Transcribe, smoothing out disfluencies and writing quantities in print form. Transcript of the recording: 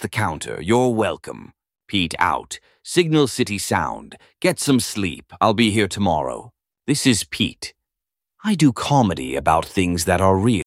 the counter. You're welcome. Pete out. Signal City Sound. Get some sleep. I'll be here tomorrow. This is Pete. I do comedy about things that are real.